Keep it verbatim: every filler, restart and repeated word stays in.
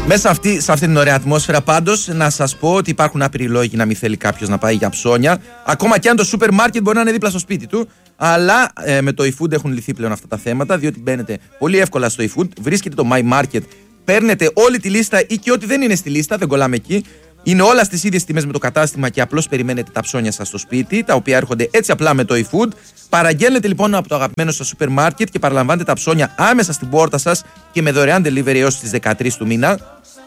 Μέσα αυτή, σε αυτή την ωραία ατμόσφαιρα, πάντως, να σας πω ότι υπάρχουν άπειροι λόγοι να μην θέλει κάποιος να πάει για ψώνια. Ακόμα και αν το σούπερ μάρκετ μπορεί να είναι δίπλα στο σπίτι του. Αλλά ε, με το eFood έχουν λυθεί πλέον αυτά τα θέματα, διότι μπαίνετε πολύ εύκολα στο eFood, βρίσκετε το My Market, παίρνετε όλη τη λίστα ή και ό,τι δεν είναι στη λίστα, δεν κολλάμε εκεί. Είναι όλα στις ίδιες τιμές με το κατάστημα και απλώς περιμένετε τα ψώνια σας στο σπίτι, τα οποία έρχονται έτσι απλά με το eFood. Παραγγέλνετε λοιπόν από το αγαπημένο σας σούπερ μάρκετ και παραλαμβάνετε τα ψώνια άμεσα στην πόρτα σας και με δωρεάν delivery έως τις δεκατρείς του μήνα.